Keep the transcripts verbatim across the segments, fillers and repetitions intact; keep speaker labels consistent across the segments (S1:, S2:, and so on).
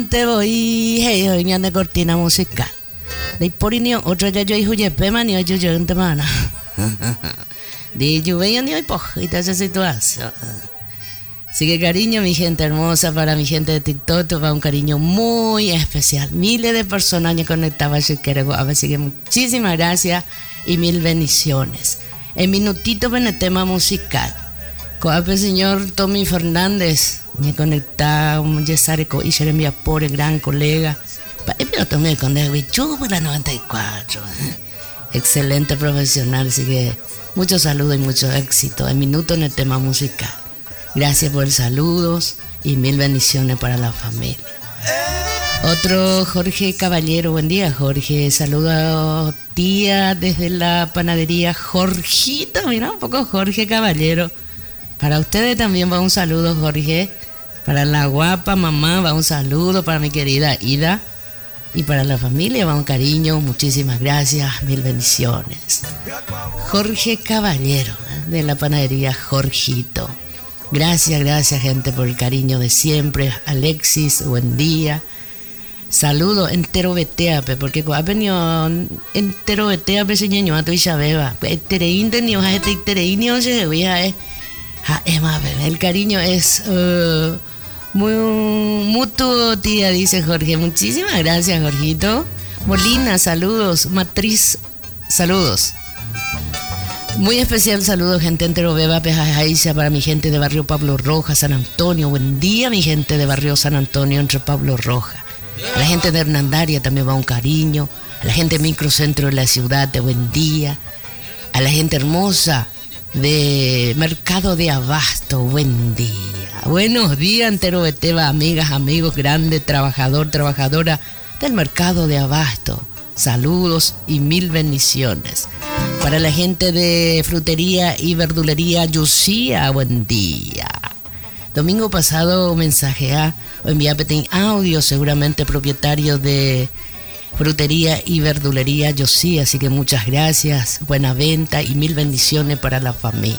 S1: Te voy, hey, hoy me ande cortina musical. De por inio, otro ya yo hijo ya pema ni yo yo en temana. De lluvia ni hoy pojita esa situación. Así que cariño, mi gente hermosa, para mi gente de TikTok, va un cariño muy especial. Miles de personas me conectaban a así que muchísimas gracias y mil bendiciones. En minutito en el tema musical. Coape señor Tommy Fernández, me conecta un Yesareco y Jeremia Pore, gran colega. Pero tomé con David para noventa y cuatro. Excelente profesional, así que muchos saludos y mucho éxito. En minuto en el tema musical. Gracias por saludos y mil bendiciones para la familia. Otro Jorge Caballero, buen día Jorge, saludos tía desde la panadería Jorgito, mira un poco Jorge Caballero. Para ustedes también va un saludo Jorge, para la guapa mamá va un saludo, para mi querida Ida y para la familia va un cariño, muchísimas gracias, mil bendiciones. Jorge Caballero de la panadería Jorgito. Gracias, gracias gente por el cariño de siempre. Alexis, buen día. Saludo entero beteape, porque ha venido entero beteape señor a tu Isabeba. Tereín de niños, este tereín niños se veía eh. El cariño es uh, muy mutuo, tía, dice Jorge. Muchísimas gracias, Jorgito. Molina, saludos. Matriz, saludos. Muy especial saludo, gente entero beba, Pejajaisa, para mi gente de barrio Pablo Roja, San Antonio. Buen día, mi gente de barrio San Antonio, entre Pablo Roja. A la gente de Hernandaria también va un cariño. A la gente de microcentro de la ciudad, de buen día. A la gente hermosa de Mercado de Abasto, buen día. Buenos días, entero beteba, amigas, amigos, grandes, trabajador, trabajadora del Mercado de Abasto. Saludos y mil bendiciones. Para la gente de frutería y verdulería Yucía, buen día. Domingo pasado mensaje a o envié audio, seguramente propietario de frutería y verdulería Yucía, así que muchas gracias, buena venta y mil bendiciones para la familia.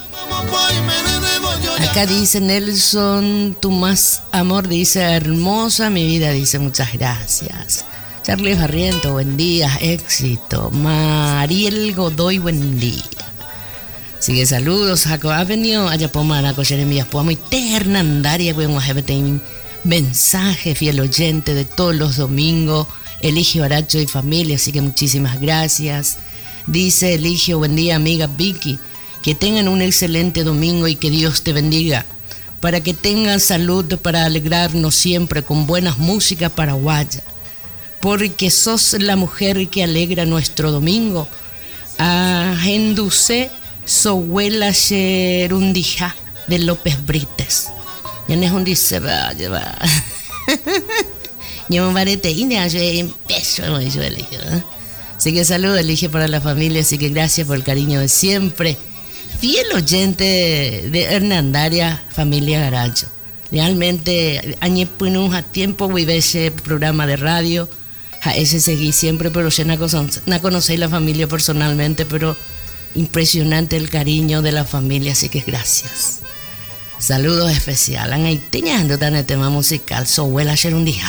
S1: Acá dice Nelson, tu más amor, dice hermosa mi vida, dice muchas gracias. Charlie Barriento, buen día, éxito. Mariel Godoy, buen día. Sigue saludos, Jaco Avenue, Ayapomana, Jeremías Puamo y Hernandaria, bueno, mensaje, fiel oyente de todos los domingos, Eligio Aracho y familia, así que muchísimas gracias. Dice Eligio, buen día, amiga Vicky, que tengan un excelente domingo y que Dios te bendiga, para que tengan salud, para alegrarnos siempre con buenas músicas paraguayas. Porque sos la mujer que alegra nuestro domingo. A Genduce Sohuela Sherundija de López Brites. Ya no es un dice, va, ya va. Yo me parece y me hace empezó, yo elijo. Así que saludo, elige para la familia. Así que gracias por el cariño de siempre. Fiel oyente de Hernandaria, familia Garacho. Realmente, añe punus a tiempo, vive ese programa de radio. A ese seguí siempre, pero ya no conocí la familia personalmente, pero impresionante el cariño de la familia, así que gracias. Saludos especiales. Ahí teniendo tan el tema musical, su abuela ayer un día.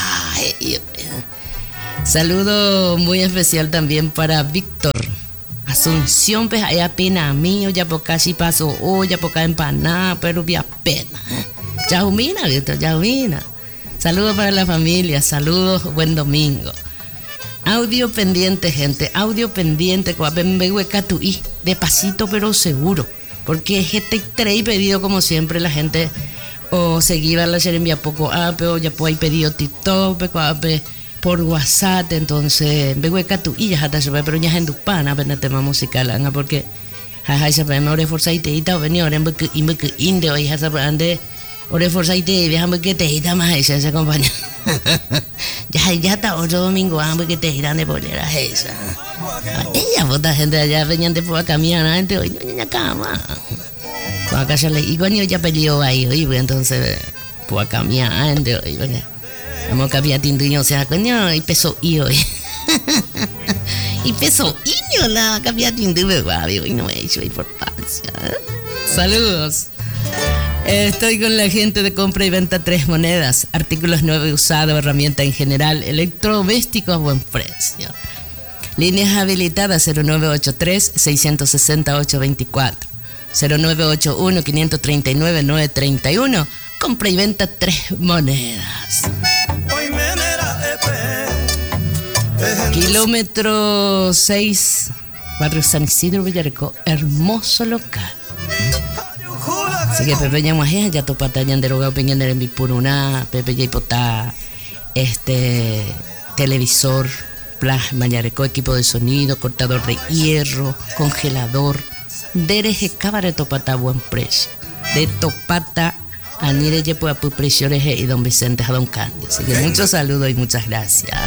S1: Saludo muy especial también para Víctor Asunción, pues hay pena mío, ya por casi pasó, oh, ya por acá empanada, pero había pena. Yaumina, Víctor, Yaumina. Saludos para la familia, saludos, buen domingo. Audio pendiente, gente, audio pendiente, de pasito pero seguro, porque este trae pedido como siempre la gente, o seguir a la envía poco app, o ya puede pedido TikTok, por WhatsApp, entonces, y ya está, pero ya en tu pana, el tema musical, porque, jaja, se me ore forzaite y tal, venía, ore, y me que indio, y ya se ande, ore forzaite, y déjame que te ita más esa, esa compañía. Ya, ya está otro domingo, hambre que te irán de polera esa. Ella, puta gente allá, venían de por acá, mía, gente, hoy no hay cama. Por acá ya le, y cuando ya peleó ahí, hoy, entonces, por acá, mía, gente, hoy, vamos a cambiar tintuño, o sea, coño, y peso y hoy. Y peso y no la cambiar tintuño, y no me he hecho importancia. Saludos. Estoy con la gente de compra y venta Tres Monedas, artículos nuevos y usados, herramienta en general, electrodomésticos a buen precio. Líneas habilitadas cero nueve ocho tres, seis seis cero, ocho dos cuatro, cero nueve ocho uno, cinco tres nueve, nueve tres uno. Compra y venta Tres Monedas. Kilómetro seis, barrio San Isidro, Villaricó, hermoso local. Así que Pepe Ñamuajea, ya topata Ñanderogao Peñaner en Vipuruná, Pepe Yaipotá, este, televisor, plasma, Yarecó, equipo de sonido, cortador de hierro, congelador, dereje cabaret topata a buen precio. De topata a Nire Yepo a Presiones y Don Vicente a Don Candio. Así que muchos saludos y muchas gracias.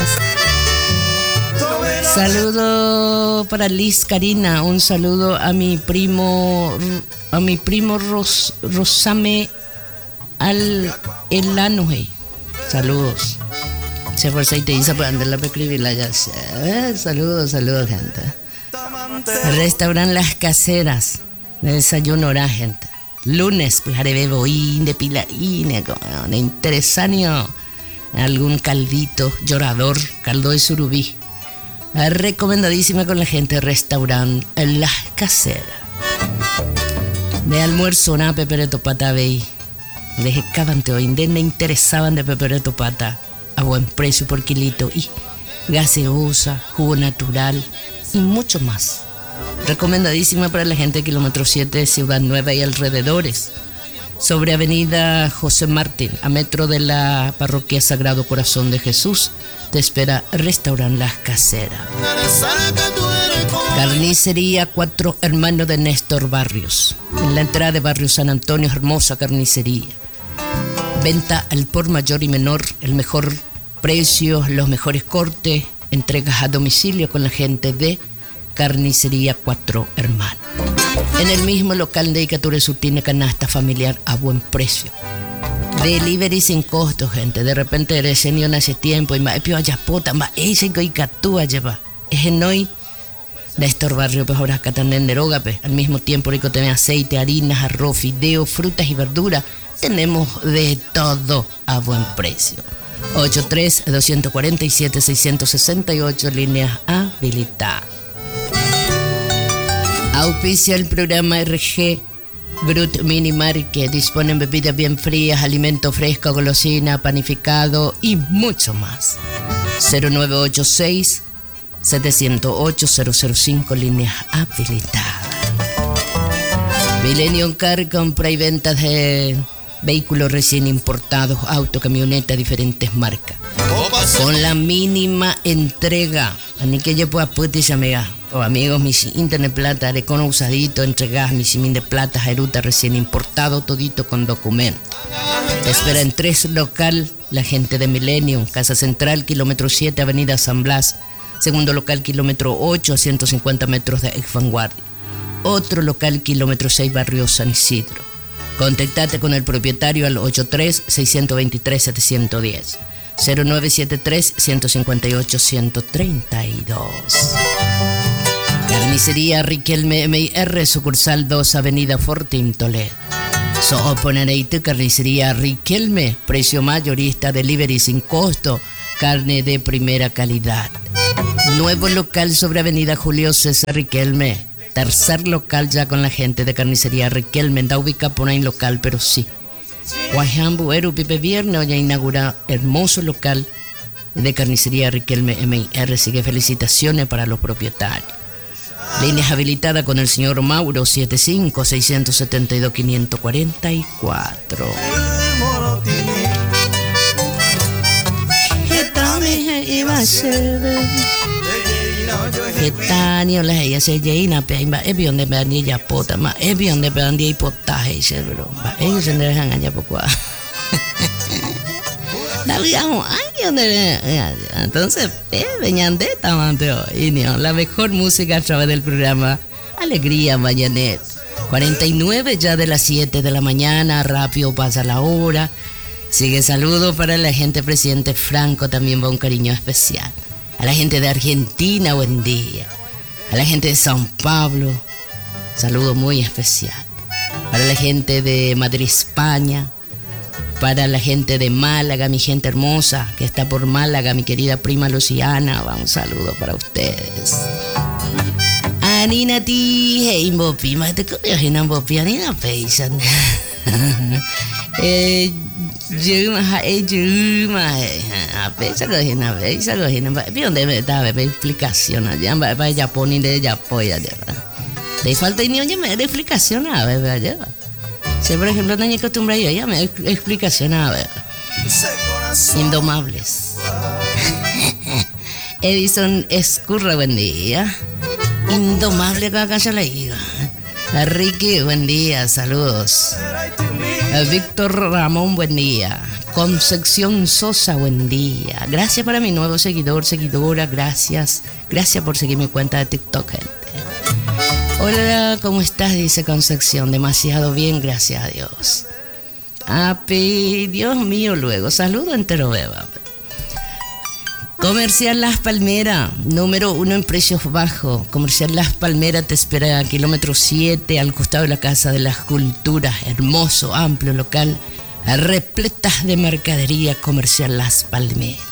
S1: Saludo para Liz Karina, un saludo a mi primo, a mi primo Ros, Rosame al Elanoje. Saludos. Se fuerza y te dice para andar la escribirla ya. Eh, saludos, saludos, gente. Restaurant Las Caseras, de desayuno hora, gente. Lunes, pues haré beboín, de pilaín, de interesante, algún caldito, llorador, caldo de surubí. Recomendadísima con la gente de restaurante Las Caseras. De almuerzo, una pepereto pata veí. De cabante hoy, de me interesaban de pepereto pata a buen precio por kilito. Y gaseosa, jugo natural y mucho más. Recomendadísima para la gente de kilómetro siete de Ciudad Nueva y alrededores. Sobre avenida José Martín, a metro de la parroquia Sagrado Corazón de Jesús, te espera Restaurant Las Caseras. Carnicería Cuatro Hermanos de Néstor Barrios. En la entrada de Barrio San Antonio, hermosa carnicería. Venta al por mayor y menor, el mejor precio, los mejores cortes, entregas a domicilio con la gente de Carnicería Cuatro Hermanos. En el mismo local de Icature Sur tiene canasta familiar a buen precio. Delivery sin costo, gente. De repente eres señor hace tiempo y más pio ayapota, más ese que Icatúa lleva. Es en hoy Néstor Barrio, pues ahora catán en Neroga, pues al mismo tiempo rico tiene aceite, harinas, arroz, fideo, frutas y verduras. Tenemos de todo a buen precio. ocho tres, dos cuatro siete, seis seis ocho, líneas habilitadas. Auspicia el programa R G Brut Mini Market. Disponen bebidas bien frías, alimento fresco, golosina, panificado y mucho más. cero nueve ocho seis, siete cero ocho, cero cero cinco, líneas habilitadas. Millennium Car, compra y venta de vehículos recién importados, auto, camioneta, diferentes marcas. Con la mínima entrega. Ani que yo pueda putis amiga o amigos, mis internet plata, haré con usadito, entregas, mis simín de plata, jeruta recién importado, todito con documento. Te espera en tres local, la gente de Millennium, Casa Central, kilómetro siete, avenida San Blas. Segundo local, kilómetro ocho, a ciento cincuenta metros de Ex Vanguardia. Otro local, kilómetro seis, barrio San Isidro. Contactate con el propietario al ocho tres, seis dos tres, siete uno cero, cero nueve siete tres, uno cinco ocho, uno tres dos. Carnicería Riquelme M I R, sucursal dos, avenida Fortín, Toledo. Sooponereite, carnicería Riquelme, precio mayorista, delivery sin costo, carne de primera calidad. Nuevo local sobre avenida Julio César Riquelme. Tercer local ya con la gente de carnicería Riquelme. Da ubica por ahí local, pero sí. Guayambu, Eru, Pipe Viernes, ya inaugura hermoso local de carnicería Riquelme M I R. Sigue felicitaciones para los propietarios. Líneas habilitadas con el señor Mauro, setenta y cinco, seiscientos setenta y dos, quinientos cuarenta y cuatro. Getanio la ella se llena pe imba e bionde pe andi ya pota ma e bionde pe andi potaje se bro ba ellos se dejan allá poco. Davidamos ay donde entonces eh veñande tamanteo y la mejor música a través del programa Alegría Mañanet. cuarenta y nueve ya de las siete de la mañana, rápido pasa la hora. Sigue saludo para la gente presidente Franco, también va un cariño especial. A la gente de Argentina, buen día. A la gente de San Pablo, saludo muy especial. para la gente de Madrid, España, para la gente de Málaga, mi gente hermosa que está por Málaga, mi querida prima Luciana, va un saludo para ustedes. Anina ti, hey, Bopi, más te conoces, Bopi, Anina Paysan. Eh, Yuma, eh, Yuma, eh, a pesar de que no veis, a que no veis, ¿dónde me da explicación allá? Va ya ponen de ya polla ya. Te falta ni oye me da explicación a ver allá. Si por ejemplo no hay costumbre yo ya me da explicación a ver. Indomables. Edison Escurra, buen día. Indomable acá cancha la iba. Ricky, buen día, saludos. Víctor Ramón, buen día. Concepción Sosa, buen día. Gracias para mi nuevo seguidor, seguidora, gracias. Gracias por seguir mi cuenta de TikTok, gente. Hola, ¿cómo estás? Dice Concepción. Demasiado bien, gracias a Dios. Api, Dios mío, luego. Saludo entero, beba. Comercial Las Palmeras, número uno en precios bajos. Comercial Las Palmeras te espera a kilómetro siete, al costado de la Casa de las Culturas. Hermoso, amplio local, repletas de mercadería. Comercial Las Palmeras.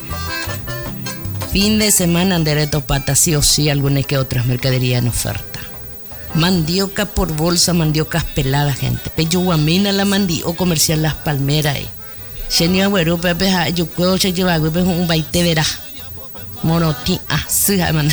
S1: Fin de semana andaré topata, sí o sí, algunas que otras mercaderías en oferta. Mandioca por bolsa, mandiocas peladas, gente. Peyuguamina la mandioca, Comercial Las Palmeras. Eh. Xenia güero pepe ha yo puedo che llevar güey un baite verá monoti ah sí man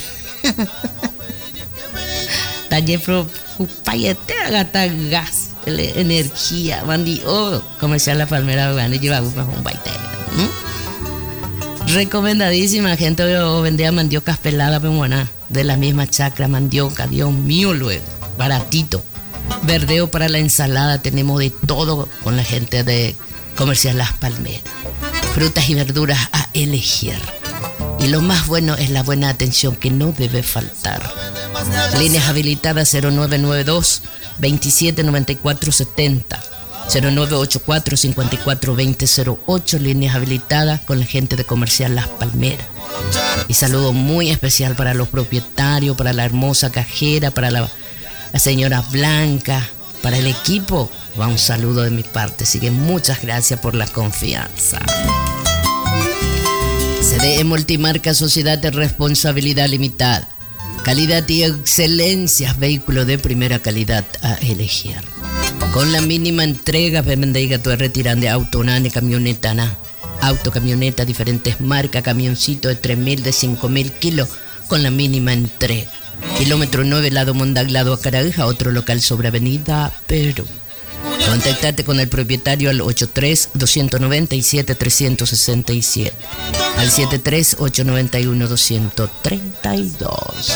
S1: talle pro payete gata gas energía mandi oh Comercial La Palmera van a llevar un baite. ¿Mm? Recomendadísima, gente. Yo vendía mandiocas peladas pero buena de la misma chacra mandioca, Dios mío, luego baratito. Verdeo para la ensalada, tenemos de todo con la gente de Comercial Las Palmeras. Frutas y verduras a elegir. Y lo más bueno es la buena atención que no debe faltar. Líneas habilitadas cero nueve nueve dos, veintisiete noventa y cuatro setenta, cero nueve ocho cuatro, cincuenta y cuatro veinte cero ocho. Líneas habilitadas con la gente de Comercial Las Palmeras. Y saludo muy especial para los propietarios, para la hermosa cajera, para la, la señora Blanca, para el equipo. Va un saludo de mi parte, así que muchas gracias por la confianza. C D E Multimarca, sociedad de responsabilidad limitada. Calidad y excelencia, vehículo de primera calidad a elegir. Con la mínima entrega, vendiga tu retirán de auto, nane, camioneta, na. Auto, camioneta, diferentes marcas, camioncito de tres mil, de cinco mil kilos, con la mínima entrega. Kilómetro nueve, lado Mondag, lado Acaraja, otro local sobre Avenida Perú. Contactate con el propietario al ochenta y tres, doscientos noventa y siete, trescientos sesenta y siete, al setenta y tres, ochocientos noventa y uno, doscientos treinta y dos.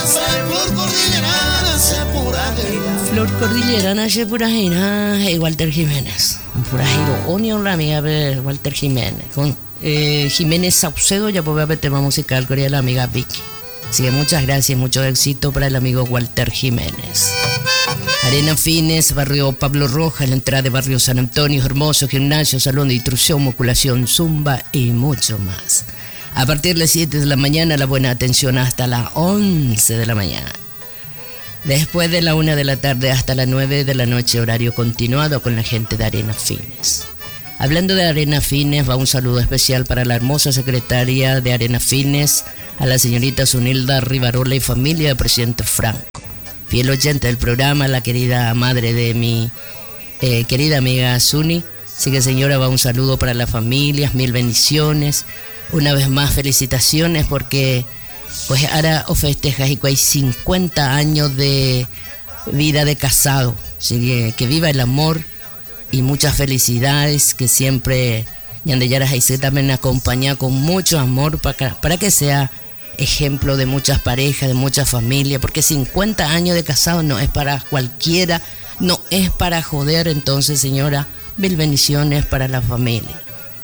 S1: Flor Cordillerana, Purajina, hey, Walter Jiménez. Purajiro, Onion, la amiga de Walter Jiménez. Con eh, Jiménez Saucedo, ya puedo ver tema musical con la amiga Vicky. Así que muchas gracias, mucho éxito para el amigo Walter Jiménez. Arena Fines, barrio Pablo Rojas, la entrada de barrio San Antonio, hermoso gimnasio, salón de instrucción, musculación, zumba y mucho más. A partir de las siete de la mañana, la buena atención hasta las once de la mañana. Después de la una de la tarde hasta las nueve de la noche, horario continuado con la gente de Arena Fines. Hablando de Arena Fines, va un saludo especial para la hermosa secretaria de Arena Fines, a la señorita Zunilda Rivarola y familia del presidente Franco. Fiel oyente del programa, la querida madre de mi eh, querida amiga Zuni. Así que, señora, va un saludo para las familias, mil bendiciones. Una vez más, felicitaciones porque pues ahora festejas y hay cincuenta años de vida de casado. Así que, que viva el amor y muchas felicidades, que siempre Yandeyara Jaise también acompaña con mucho amor para, para que sea ejemplo de muchas parejas, de muchas familias, porque cincuenta años de casado no es para cualquiera, no es para joder. Entonces, señora, mil bendiciones para la familia.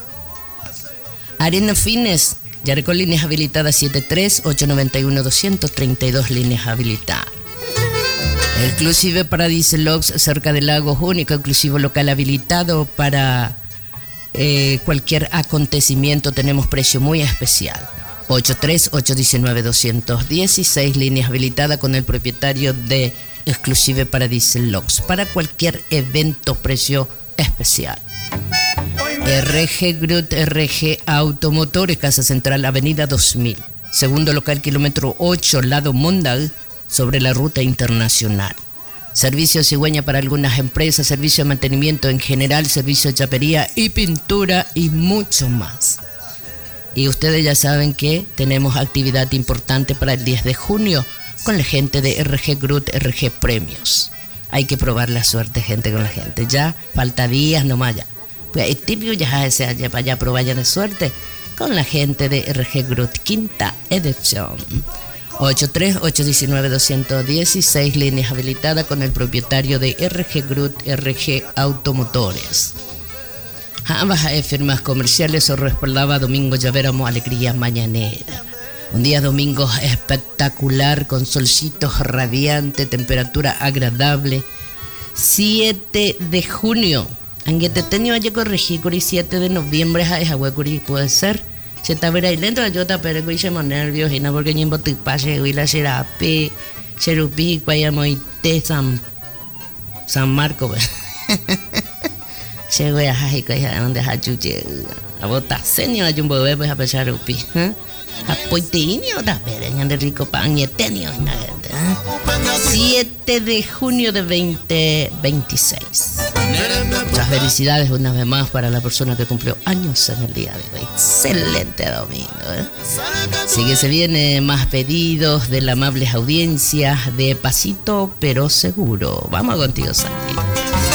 S1: Arena Fines, ya con líneas habilitadas setenta y tres, ochocientos noventa y uno, doscientos treinta y dos líneas habilitadas. Exclusive para Dieselox, cerca del lago, único exclusivo local habilitado para eh, cualquier acontecimiento. Tenemos precio muy especial. ochenta y tres, ochocientos diecinueve, doscientos dieciséis, líneas habilitadas con el propietario de exclusive para Dieselox, para cualquier evento, precio especial. R G Groot, R G Automotores, Casa Central, Avenida dos mil. Segundo local, kilómetro ocho, lado Mondal, sobre la ruta internacional. Servicio cigüeña para algunas empresas, servicio de mantenimiento en general, servicio de chapería y pintura y mucho más. Y ustedes ya saben que tenemos actividad importante para el diez de junio con la gente de R G Groot, R G Premios. Hay que probar la suerte, gente, con la gente. Ya falta días nomás ya. Pues el típico ya se haya para allá probar ya de suerte con la gente de R G Groot, quinta edición. ocho tres ocho uno nueve dos uno seis, líneas habilitadas con el propietario de R G Groot, R G Automotores. Ambas firmas comerciales os respaldaba Domingo Llavéramo, alegría mañanera. Un día domingo espectacular, con solcitos radiante, temperatura agradable. siete de junio. Anguete tenía que corregir curi siete de noviembre a esa huecuri puede ser. Se está ver ahí lento, yo te pero que hice más nervios y no porque ni bote pase y la serape, serupi, cuayamo y te San San Marco. Se voy a hacer que ya donde ha chuche. A botar señor hay un bebé pues a pesar rupi. Apoitinho da pereña de rico pan y tenio siete de junio de veinte veintiséis. Muchas felicidades una vez más para la persona que cumplió años en el día de hoy. Excelente domingo, ¿eh? Así que se vienen más pedidos de la amables audiencia de pasito pero seguro. Vamos contigo, Santi.